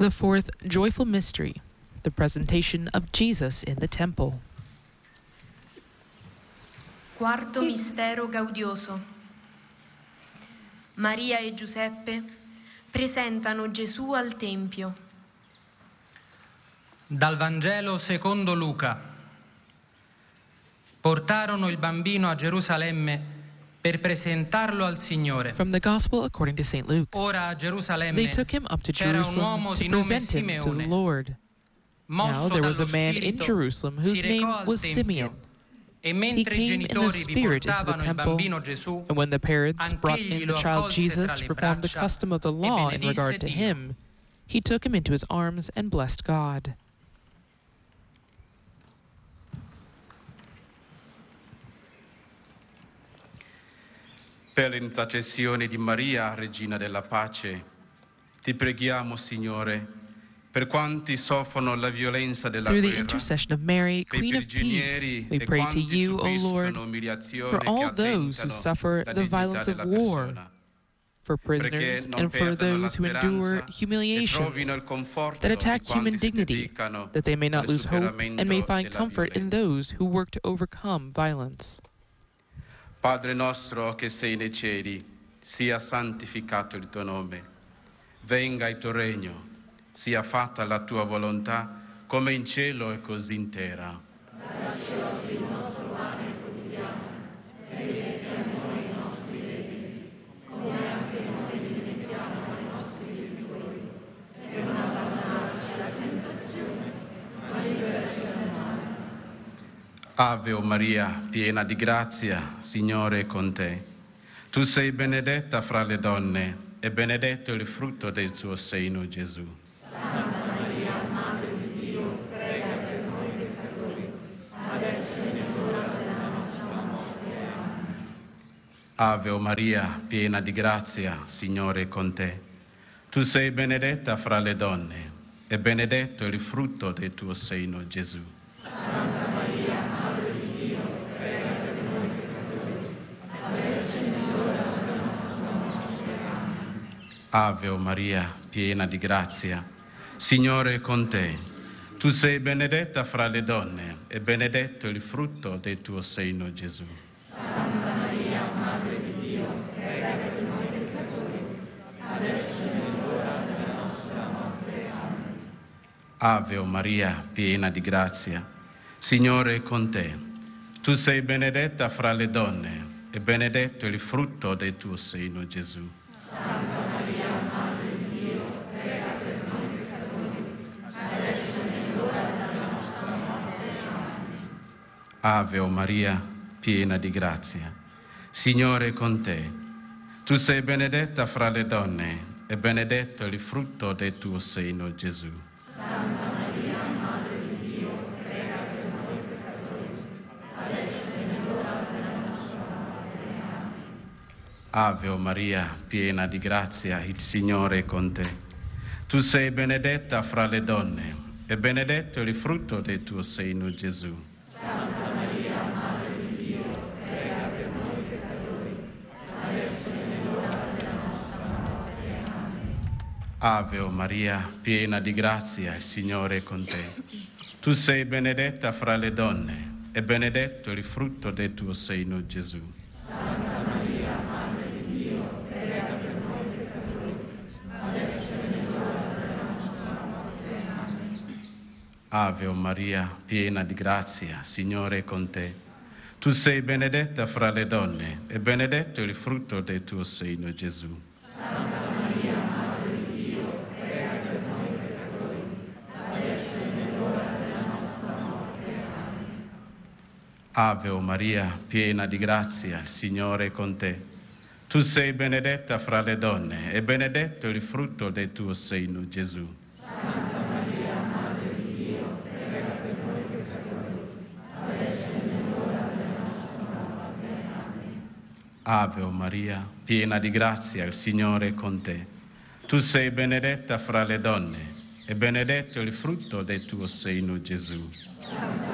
The fourth joyful mystery, the presentation of Jesus in the temple. Quarto mistero gaudioso. Maria e Giuseppe presentano Gesù al Tempio. Dal Vangelo secondo Luca. Portarono il bambino a Gerusalemme per presentarlo al Signore. From the Gospel according to St. Luke. Ora a They Gerusalemme took him up to c'era un Jerusalem uomo to di nome present him to the Simeone. Lord. Now Mosso there was dallo a man in Spirito, Jerusalem whose si recò name al was Tempio. Simeon. E mentre He i came in the genitori vi Spirit into the portavano il temple, bambino Gesù, and when the parents brought anch'egli in lo the child accolse Jesus tra to le perform the braccia custom of the e law in benedisse regard to Dio. him, he took him into his arms and blessed God. Per l'intercessione di Maria, Regina della Pace, ti preghiamo, Signore, per quanti soffrono la violenza della Through the guerra, intercession of Mary, per i Queen of Peace, prigionieri we e pray to quanti you, O Lord, subiscono umiliazione for che all those who attentano suffer la the dignità violence of della war, persona, for perché prisoners, non and for perdano la those who endure speranza e humiliations trovino il conforto that di attack human quanti si dignity, dedicano that they may not al lose hope and may superamento find della comfort in violenza. those who work to overcome violence. Padre nostro che sei nei cieli, sia santificato il tuo nome. Venga il tuo regno, sia fatta la tua volontà, come in cielo e così in terra. Dacci oggi il nostro pane quotidiano, e rimetti a noi i nostri debiti, come anche noi rimettiamo ai nostri debitori. E non abbandonarci alla tentazione, ma liberaci dal male. Ave o Maria, piena di grazia, Signore è con te. Tu sei benedetta fra le donne, e benedetto il frutto del tuo seno, Gesù. Santa Maria, Madre di Dio, prega per noi peccatori, adesso e nell'ora della nostra morte. Amen. Ave o Maria, piena di grazia, Signore è con te. Tu sei benedetta fra le donne, e benedetto il frutto del tuo seno, Gesù. Santa Maria, Madre di Dio, prega per noi peccatori, adesso e nell'ora della nostra morte. Amen. Ave o Maria, piena di grazia, Signore è con te. Tu sei benedetta fra le donne, e benedetto il frutto del tuo seno, Gesù. Santa Maria, Madre di Dio, prega per noi peccatori, adesso e nell'ora della nostra morte. Amen. Ave o Maria, piena di grazia, Signore è con te. Tu sei benedetta fra le donne, e benedetto il frutto del tuo seno, Gesù. Santa Maria, Madre di Dio, prega per noi peccatori, adesso e nell'ora della nostra morte. Amen. Ave o Maria, piena di grazia, Signore è con te. Tu sei benedetta fra le donne, e benedetto il frutto del tuo seno, Gesù. Santa Maria, Madre di Dio, prega per noi peccatori, adesso e nell'ora della nostra morte. Amen. Ave o Maria, piena di grazia, il Signore è con te. Tu sei benedetta fra le donne, e benedetto il frutto del tuo seno, Gesù. Santa Maria, Madre di Dio, prega per noi peccatori, adesso e nell'ora della nostra morte. Amen. Ave o Maria, piena di grazia, il Signore è con te. Tu sei benedetta fra le donne, e benedetto il frutto del tuo seno, Gesù. Santa Maria, Madre di Dio, prega per noi peccatori, adesso e nell'ora della nostra morte. Amen. Ave o Maria, piena di grazia, Signore è con te. Tu sei benedetta fra le donne, e benedetto il frutto del tuo seno, Gesù. Santa Maria, Madre di Dio, prega per noi peccatori, adesso e nell'ora della nostra morte. Amen. Ave o Maria, piena di grazia, il Signore è con te. Tu sei benedetta fra le donne, e benedetto il frutto del tuo seno, Gesù. Santa Maria, Madre di Dio, prega per noi peccatori, adesso e nell'ora della nostra morte. Amen. Ave o Maria, piena di grazia, il Signore è con te. Tu sei benedetta fra le donne, e benedetto il frutto del tuo seno, Gesù. Santa